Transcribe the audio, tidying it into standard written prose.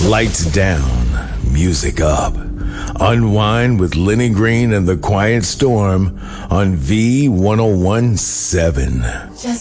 Lights down, music up. Unwind with Lenny Green and the Quiet Storm on V1017.